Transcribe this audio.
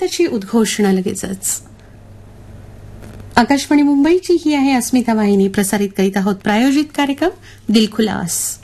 आताची उद्घोषणा लगेचच. आकाशवाणी मुंबईची ही आहे अस्मिता वाहिनी. प्रसारित करीत आहोत प्रायोजित कार्यक्रम दिलखुलास.